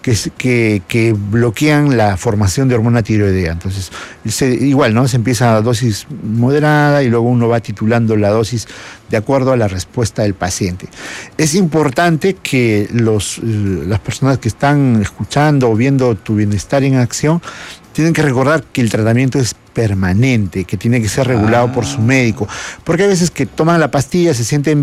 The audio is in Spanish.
que bloquean la formación de hormona tiroidea. Entonces, igual, ¿no? Se empieza a dosis moderada y luego uno va titulando la dosis de acuerdo a la respuesta del paciente. Es importante que las personas que están escuchando o viendo Tu Bienestar en Acción tienen que recordar que el tratamiento es permanente, que tiene que ser regulado por su médico, porque hay veces que toman la pastilla, se sienten